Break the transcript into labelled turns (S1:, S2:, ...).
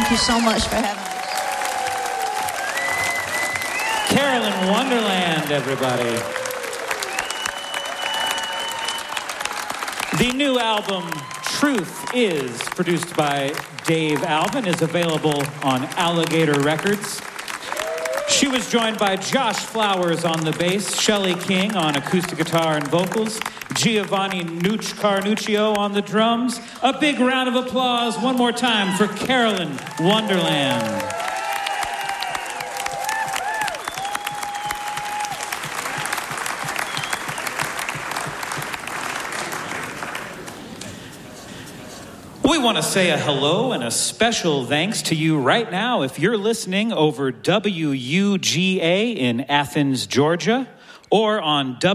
S1: Thank you so much for having me.
S2: Carolyn Wonderland, everybody. The new album, Truth Is, produced by Dave Alvin, is available on Alligator Records. She was joined by Josh Flowers on the bass, Shelley King on acoustic guitar and vocals, Giovanni Carnuccio on the drums. A big round of applause one more time for Carolyn Wonderland. We want to say a hello and a special thanks to you right now if you're listening over WUGA in Athens, Georgia, or on